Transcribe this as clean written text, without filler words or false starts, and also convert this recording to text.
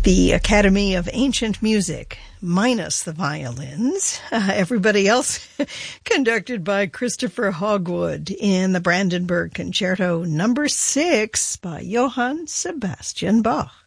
the Academy of Ancient Music, minus the violins. Everybody else conducted by Christopher Hogwood in the Brandenburg Concerto No. 6 by Johann Sebastian Bach.